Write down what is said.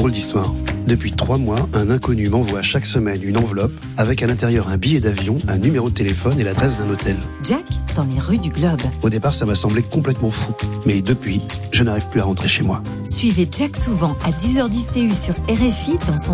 drôle d'histoire. Depuis 3 mois, un inconnu m'envoie chaque semaine une enveloppe avec à l'intérieur un billet d'avion, un numéro de téléphone et l'adresse d'un hôtel. Jack, dans les rues du Globe. Au départ, ça m'a semblé complètement fou. Mais depuis, je n'arrive plus à rentrer chez moi. Suivez Jack souvent à 10h10 TU sur RFI dans son